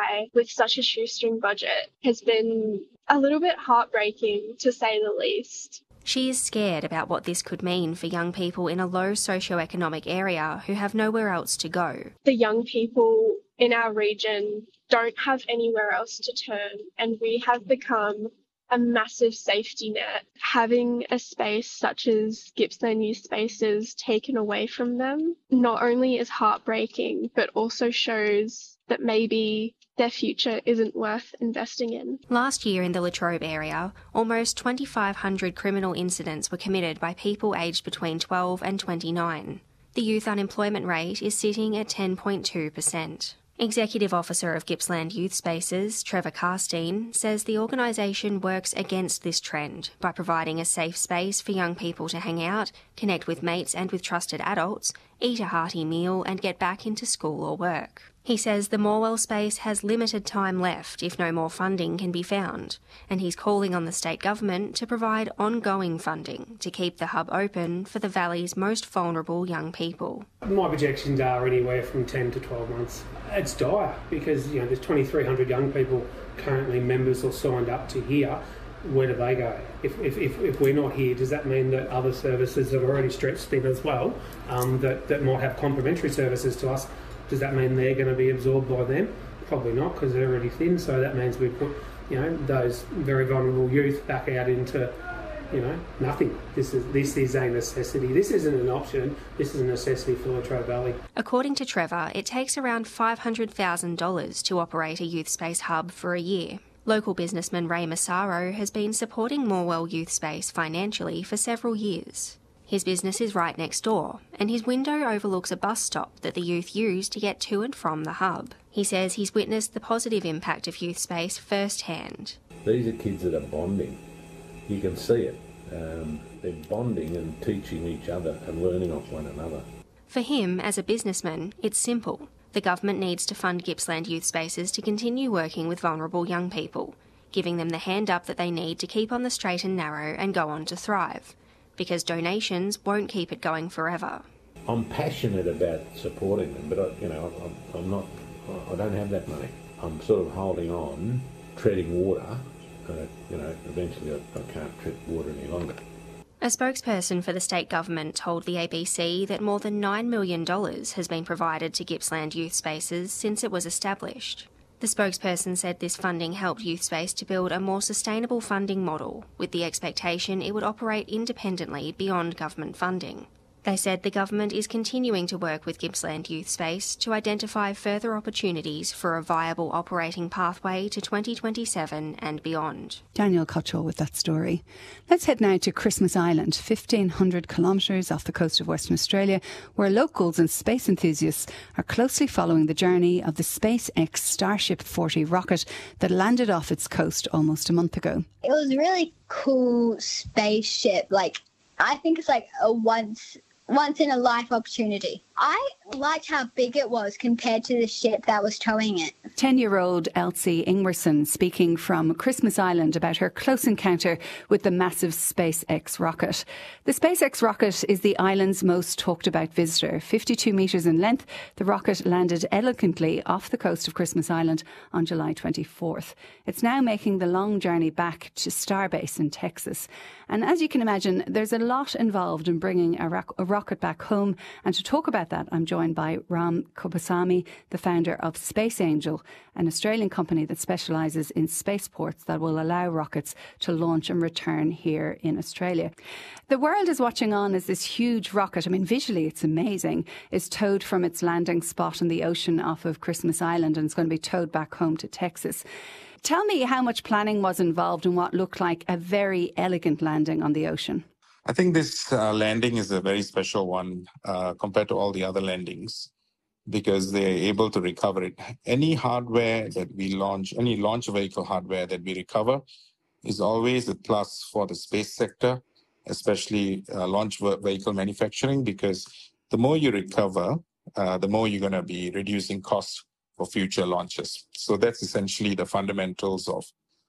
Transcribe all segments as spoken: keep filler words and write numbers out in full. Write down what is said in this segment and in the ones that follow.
by with such a shoestring budget has been a little bit heartbreaking, to say the least. She is scared about what this could mean for young people in a low socioeconomic area who have nowhere else to go. The young people in our region don't have anywhere else to turn, and we have become a massive safety net. Having a space such as Gippsland Youth Spaces taken away from them not only is heartbreaking, but also shows that maybe their future isn't worth investing in. Last year in the Latrobe area, almost twenty-five hundred criminal incidents were committed by people aged between twelve and twenty-nine. The youth unemployment rate is sitting at ten point two percent. Executive Officer of Gippsland Youth Spaces, Trevor Carstein, says the organisation works against this trend by providing a safe space for young people to hang out, connect with mates and with trusted adults, eat a hearty meal and get back into school or work. He says the Morwell space has limited time left if no more funding can be found, and he's calling on the state government to provide ongoing funding to keep the hub open for the Valley's most vulnerable young people. My projections are anywhere from ten to twelve months. It's dire because, you know, there's twenty-three hundred young people currently members or signed up to here. Where do they go? If, if, if, if we're not here, does that mean that other services that are already stretched thin as well, um, that, that might have complementary services to us, does that mean they're going to be absorbed by them? Probably not, because they're already thin. So that means we put, you know, those very vulnerable youth back out into, you know, nothing. This is this is a necessity. This isn't an option. This is a necessity for Latrobe Valley. According to Trevor, it takes around five hundred thousand dollars to operate a youth space hub for a year. Local businessman Ray Massaro has been supporting Morwell Youth Space financially for several years. His business is right next door, and his window overlooks a bus stop that the youth use to get to and from the hub. He says he's witnessed the positive impact of youth space firsthand. These are kids that are bonding. You can see it. Um, they're bonding and teaching each other and learning off one another. For him, as a businessman, it's simple. The government needs to fund Gippsland Youth Spaces to continue working with vulnerable young people, giving them the hand up that they need to keep on the straight and narrow and go on to thrive, because donations won't keep it going forever. I'm passionate about supporting them, but I, you know, I'm, I'm not. I don't have that money. I'm sort of holding on, treading water. Uh, you know, eventually I, I can't tread water any longer. A spokesperson for the state government told the A B C that more than nine million dollars has been provided to Gippsland Youth Spaces since it was established. The spokesperson said this funding helped Youth Space to build a more sustainable funding model, with the expectation it would operate independently beyond government funding. They said the government is continuing to work with Gippsland Youth Space to identify further opportunities for a viable operating pathway to twenty twenty-seven and beyond. Daniel Cottrell with that story. Let's head now to Christmas Island, fifteen hundred kilometres off the coast of Western Australia, where locals and space enthusiasts are closely following the journey of the SpaceX Starship forty rocket that landed off its coast almost a month ago. It was a really cool spaceship. Like, I think it's like a once... once in a life opportunity. I liked how big it was compared to the ship that was towing it. ten-year-old Elsie Ingwerson speaking from Christmas Island about her close encounter with the massive SpaceX rocket. The SpaceX rocket is the island's most talked about visitor. fifty-two metres in length, the rocket landed elegantly off the coast of Christmas Island on July twenty-fourth. It's now making the long journey back to Starbase in Texas. And as you can imagine, there's a lot involved in bringing a, ro- a rocket back home. And to talk about that, I'm joined by Ram Kubasamy, the founder of Space Angel, an Australian company that specialises in spaceports that will allow rockets to launch and return here in Australia. The world is watching on as this huge rocket, I mean, visually it's amazing, is towed from its landing spot in the ocean off of Christmas Island, and it's going to be towed back home to Texas. Tell me how much planning was involved in what looked like a very elegant landing on the ocean. I think this uh, landing is a very special one uh, compared to all the other landings because they're able to recover it. Any hardware that we launch, any launch vehicle hardware that we recover is always a plus for the space sector, especially uh, launch vehicle manufacturing, because the more you recover, uh, the more you're going to be reducing costs for future launches. So that's essentially the fundamentals of,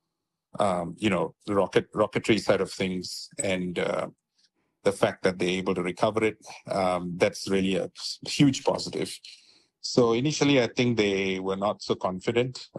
um, you know, the rocket rocketry side of things, and uh, the fact that they're able to recover it. Um, that's really a huge positive. So initially, I think they were not so confident